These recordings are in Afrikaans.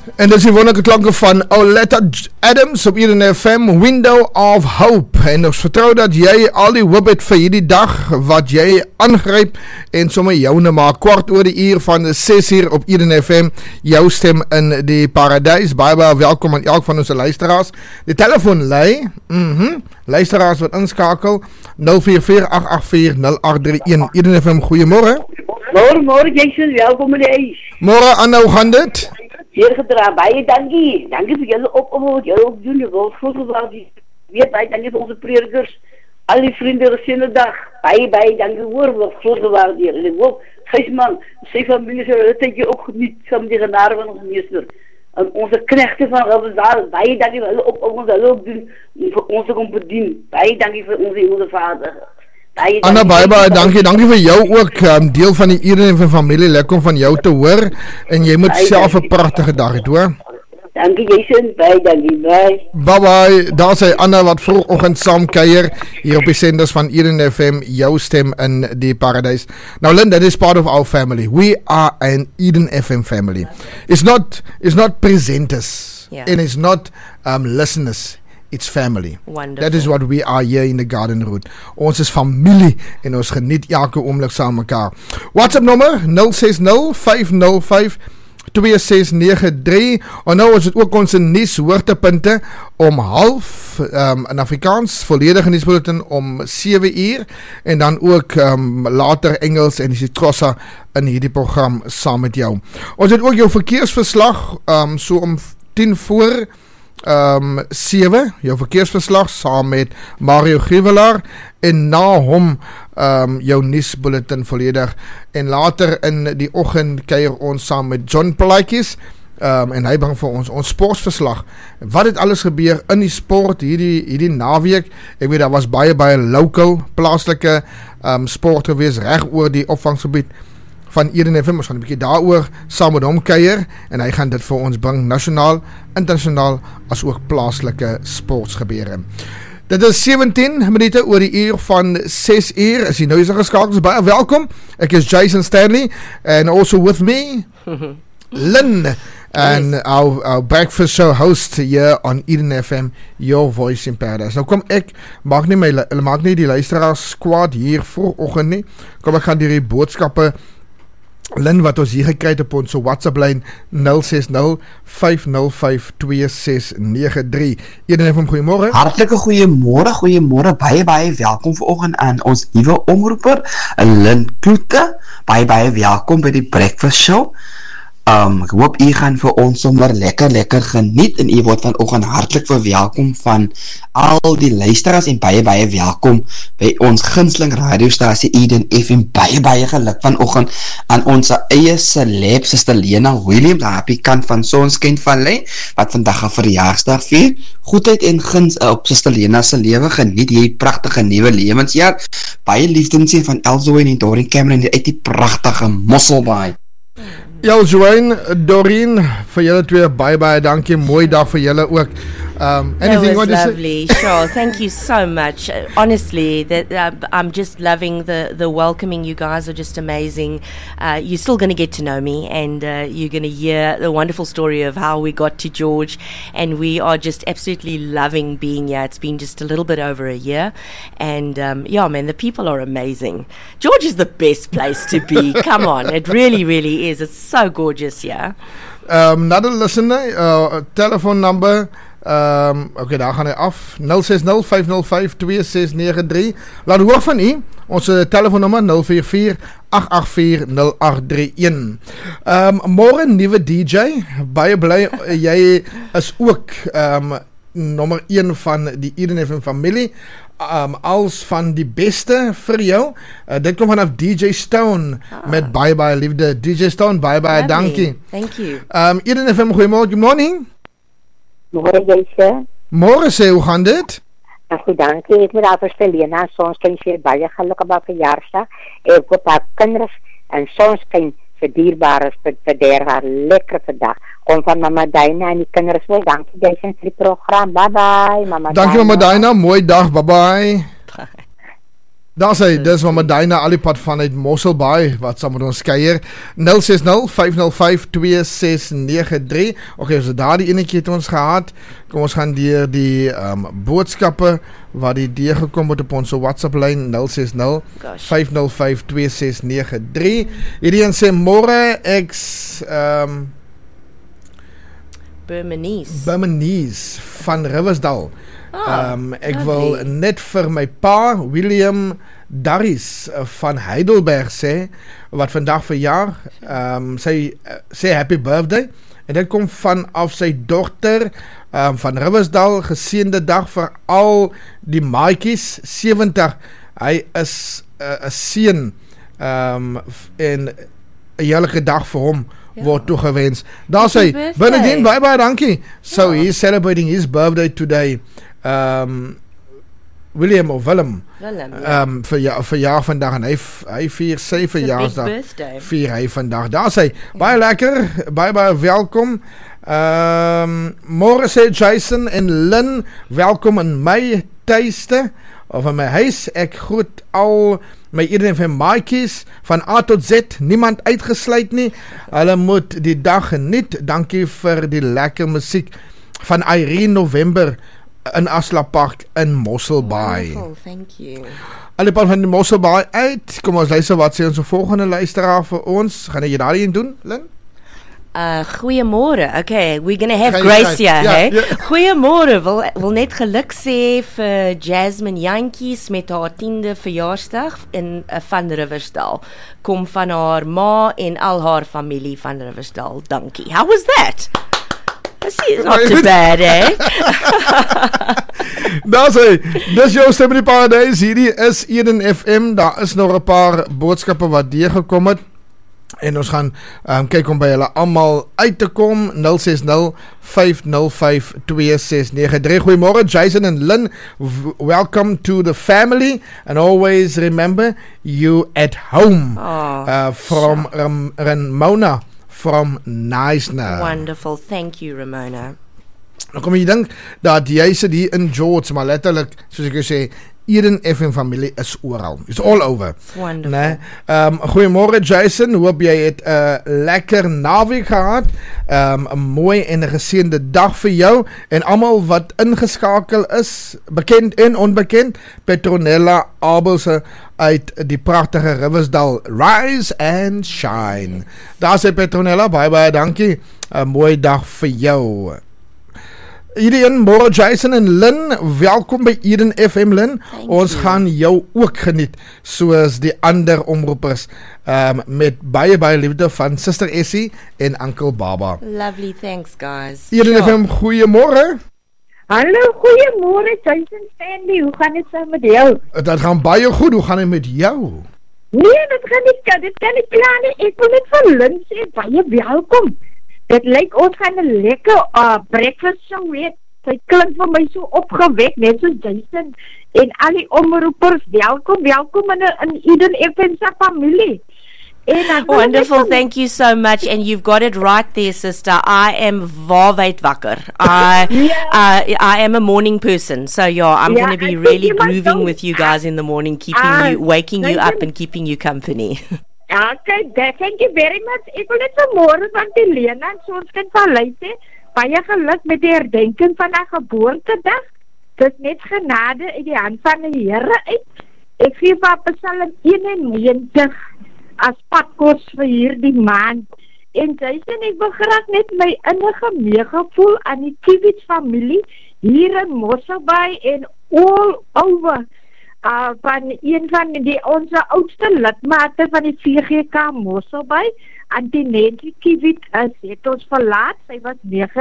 En dis die wonderlike klanke van Oleta Adams op Eden FM, Window of Hope. En ons vertrou dat jy al die hoop het vir hierdie dag, wat jy aangryp en sommer joune maak. 15:15 van 6 op Eden FM, jou stem in die paradys. Baie welkom aan elk van ons luisteraars. Die telefoon lei, luisteraars wat inskakel, 044-884-0831. Eden FM, goeiemorgen. Morgen, Jason, welkom in de ijs. Morgen, Anna, hoe gaan dit? Zeer gedraaid, baie dankie. Dankie voor jullie opoffering, wat jullie ook doen. Je wordt goed gebracht. Weer baie dankie voor onze predikers. Al die vrienden, gezinnen dag. Baie dankie hoor, wat goed gebracht hier. En ik hoop, Gijsman, zijn familie zullen het tijdje ook geniet van die genade van onze meester. En onze knechten van Rabbezaal, baie dankie voor jullie opoffering, wat jullie ook doen. Voor ons te komen bedienen. Baie dankie voor onze hemelse vader. Anna, baie dankie vir jou ook, deel van die Eden FM familie, lekker om van jou te hoor, en jy moet self 'n pragtige dag hê, hoor. Dankie Jason, baie dankie, bye, daar sê Anna wat vroegoggend saam kuier, hier op die senders van Eden FM, jou stem in die paradys. Now Linda, that is part of our family, we are an Eden FM family. It's not presenters, and it's not listeners. It's family. Wonderful. That is what we are here in the Garden Route. Ons is familie en ons geniet elke oomblik saam mekaar. WhatsApp nommer 060-505-2693. En nou is dit ook ons nuus hoogtepunte om 0:30 in Afrikaans, volledige nuusbulletin om 7:00 en dan ook later Engels en isiXhosa in hierdie program saam met jou. Ons het ook jou verkeersverslag so om 7:07, jou verkeersverslag saam met Mario Grivelaar en na hom jou nuusbulletin volledig en later in die oggend kuier ons saam met John Plaatjes en hy bring vir ons sportverslag. Wat het alles gebeur in die sport hierdie naweek? Ek weet daar was baie local, plaaslike sport gewees reg oor die opvangsgebied van Eden FM. Ons gaan 'n bietjie daaroor saam met hom kuier en hy gaan dit vir ons bring, nasionaal, internasionaal as ook plaaslike sportgebeure. Dit is 17 minute oor die uur van 6:00. As jy nou is geskakel, baie welkom. Ek is Jason Stanley and also with me Lynn and our breakfast show host here on Eden FM, your voice in paradise. Nou kom ek maak nie die luisteraars kwaad hier vroegoggend nie. Kom ek gaan die boodskappe Lynn wat ons hier gekry het op ons WhatsApp lyn 060-505-2693. Eden FM, goeiemôre. Hartlike goeiemôre, baie welkom vanoggend aan ons nuwe omroeper, Lynn Kloete. Baie welkom by die breakfast show. Ek hoop u gaan vir ons sommer lekker geniet en u word vanoggend hartlik verwelkom van al die luisteraars en baie welkom by ons gunsteling radiostasie Eden FM. Baie geluk vanoggend aan ons eie celeb, Suster Lena William, daar op die kant van Sonskyn Vallei, wat vandag 'n verjaarsdag vier. Goedheid en guns op Suster Lena se lewe, geniet hierdie pragtige nuwe lewensjaar. Baie liefdesien van Elzoe en Doreen Cameron uit die pragtige Mosselbaai. Joanne, Doreen, vir julle twee baie dankie, mooi dag vir julle ook. Anything that was lovely. Sure, thank you so much. Honestly, I'm just loving the welcoming. You guys are just amazing. You're still going to get to know me, and you're going to hear the wonderful story of how we got to George, and we are just absolutely loving being here. It's been just a little bit over a year, and yeah, man, the people are amazing. George is the best place to be. Come on, it really is. It's so gorgeous here. Another listener, telephone number. Okay, daar gaan hy af. 060-505-2693. Laat hoor van u. Ons telefoonnummer 044-884-0831. Môre nuwe DJ. Baie bly jy is ook nommer 1 van die Eden FM familie. Als van die beste vir jou. Dit kom vanaf DJ Stone met baie liefde. DJ Stone, baie dankie. Thank you. Eden FM, goeiemôre. Good morning. Môre Jason. Môre sê, hoe gaan dit? Goed, dankie. Ek moet daar vir Lena, Sonskyn sê baie geluk op haar verjaarsdag. Ek hoop haar kinders en Sonskyn vir dierbares vir haar lekker vandag. Kom van Mama Dina en die kinders wel. Dankie Jason vir die program. Bye Mama. Dankie Mama Dina, mooi dag. Bye. Daar sê, dis van Medina Alipad vanuit Mosselbaai, wat saam met ons kuier, 060-505-2693, okay, so daar die enetjie het ons gehad, kom ons gaan deur die boodskappe, wat die deurgekom het op ons WhatsApp-lyn, 060-505-2693, hierdie een sê, môre, ek's, Burmese van Riversdal. Ek wil net vir my pa, William Darris van Heidelberg sê, wat vandag verjaar, sê happy birthday, en dit kom vanaf sy dochter van Riversdal, geseënde dag vir al die maatjies, 70, hy is 'n seun, en 'n heerlike dag vir hom, word toegewens. Daar sê, Bernardine, bye, dankie. So he's celebrating his birthday today. Willem, verjaar vandag en hy vier sy verjaarsdag. Vier hy vandag. Daar sê, baie lekker, baie welkom. Môre sê Jason en Lynn, welkom in my tuiste, of in my huis. Ek groet al my Eden FM maatjies, van A tot Z, niemand uitgesluit nie. Hulle moet die dag geniet. Dankie vir die lekker musiek van Irene November in Asla Park in Mosselbaai. Wonderful, thank you. Alipad van die Mosselbaai uit. Kom ons luister wat sê ons volgende luisteraar vir ons. Gaan jy daarin doen, Lynn? Goeiemôre. Okay, we're going to have Grace here, hey? Goeiemôre. Wil net geluk sê vir Jasmine Jantjies met haar 10de verjaarsdag van Riversdal. Kom van haar ma en al haar familie van Riversdal. Dankie. How was that? It's not too bad, eh? Daar sê, dis jou stem in die paradijs. Hierdie is Eden FM. Daar is nog 'n paar boodskappe wat deurgekom het. En ons gaan kyk om by julle almal uit te kom. 060-505-2693. Goeiemôre Jason and Lynn. Welcome to the family. And always remember you at home. From Ramona from Neisner. Wonderful. Thank you, Ramona. Nou kom jy dink dat jy sit hier in George, maar letterlik, soos ek sê, Eden FM familie is oral. It's all over. It's wonderful. Nee? Goeiemôre Jason, hoop jy het 'n lekker naweek gehad. 'n mooi en geseënde dag vir jou en almal wat ingeskakel is, bekend en onbekend. Petronella Abelse uit die pragtige Riversdal. Rise and shine. Daar sê Petronella, baie dankie. 'n mooi dag vir jou. Iedereen, môre Jason en Lynn, welkom by Eden FM, Lynn. Ons gaan jou ook geniet, soos die ander omroepers, met baie liefde van Sister Essie en Uncle Baba. Lovely, thanks guys. Eden FM, goeiemôre. Hallo, goeiemôre Jason Stanley, hoe gaan dit so met jou? Dat gaan baie goed, hoe gaan dit met jou? Nee, dit kan nie klaar nie, ek wil net vir Lynn sê, baie welkom. Dit lyk ons gaan 'n lekker breakfast show hê. Sy klink vir my so opgewek, net so Jason en al die omroepers. Welkom in Eden FM se familie. Wonderful, thank you so much, and you've got it right there, sister. I am waarheid wakker. I am a morning person, so I'm going to be really grooving with you guys in the morning, waking you up and keeping you company. Okay, thank you very much. Ek wil net vanmôre van die Lena en so ons kind van Luise, baie geluk met die herdenking van haar geboortedag. Dit net genade uit die hand van die Here uit. Ek gee vir Psalm 91 as padkos vir hierdie maand. En Jason, ek wil graag net my innige meegevoel aan die Kiewit familie hier in Mosselbaai en all over. Van een van onze oudste lidmate van die VGK Mosselbaai, Antinentie Kiewit, het ons verlaat. Sy was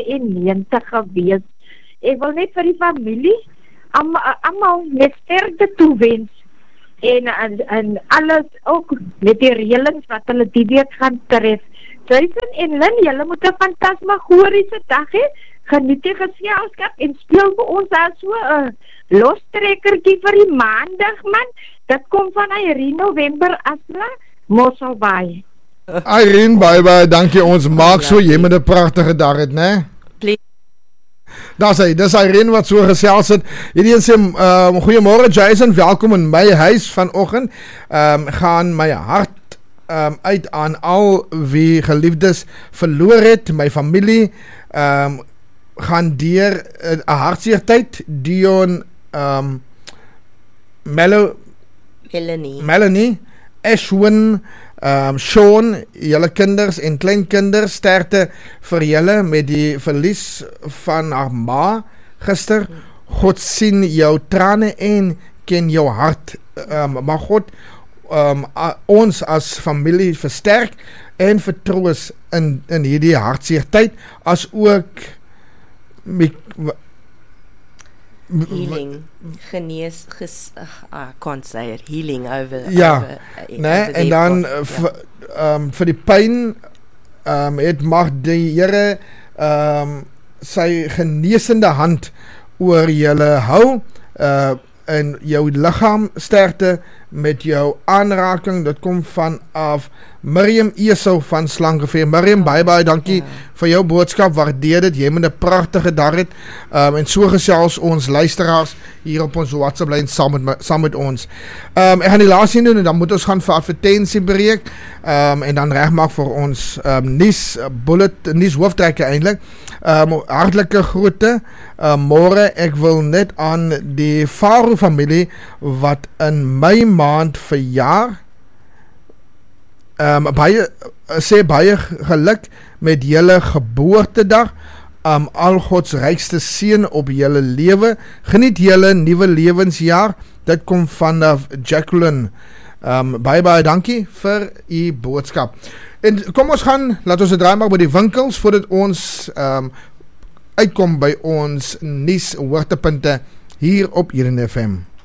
99 gewees. Ek wil net vir die familie allemaal met sterkte toewens en alles ook met die reëlings wat hulle die week gaan tref. Jason en Lynn, julle moet 'n fantasmagoriese dag hê. Geniet die geselskap en speel vir ons daar so 'n lostrekkertjie vir die maandag, man. Dit kom van Irene November Asla, Mosselbaai. Irene, baie dankie. Ons maak so jy met 'n pragtige dag het, né? Dis Irene wat so gesels het. Hierdie een sê, goeiemôre Jason, welkom in my huis vanoggend. Gaan my hart uit aan al wie geliefdes verloor het, my familie, gaan deur 'n hartseer tyd. Dion, Melanie, Ashwin, Sean, julle kinders en kleinkinders, sterkte vir julle met die verlies van haar ma gister. God sien jou trane en ken jou hart. Maar God ons as familie versterk en vertroos in hierdie hartseer tyd, as ook healing, genees, I can't say it, healing over. En dan vir die pyn, het mag die Here sy genesende hand oor julle hou, en jou liggaam sterkte met jou aanraking. Dit kom vanaf Miriam Esau van Slangeveer. Miriam, baie dankie vir jou boodskap, waardeer dit, jy moet 'n pragtige dag het, en so gesels ons luisteraars hier op ons WhatsApp lyn saam met ons. Ek gaan die laaste doen en dan moet ons gaan vir advertensie breek, en dan regmaak vir ons nuus hooftrekke eintlik. Hartlike groete, môre. Ek wil net aan die Faro familie wat in Mei maand verjaar, baie geluk met julle geboortedag, al Gods rykste seën op julle lewe, geniet julle nuwe lewensjaar. Dit kom vanaf Jacqueline. Baie dankie vir u boodskap. En kom ons gaan, laat ons 'n draai maak by die winkels voordat ons uitkom by ons nuus hoogtepunte hier op Hierdie FM.